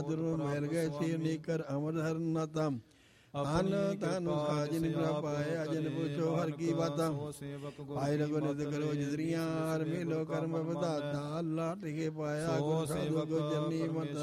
ਮਿਲ ਗਏ ਸੀ ਨੀਕਰ ਅਮਰ ਹਰ ਨਾਤਾ ਅਨ ਤਨ ਸਾਜਨ ਪ੍ਰਭ ਪਾਏ ਅਜਨ ਪੁੱਛੋ ਹਰ ਕੀ ਬਾਤਾਂ ਆਏ ਲਗੋ ਨਿਤ ਕਰੋ ਜਿਦਰੀਆਂ ਹਰ ਮੇਲੋ ਕਰਮ ਵਧਾਤਾ ਅੱਲਾ ਟਿਕੇ ਪਾਇਆ ਗੁਰ ਸਾਧੂ ਕੋ ਜਨੀ ਮਤ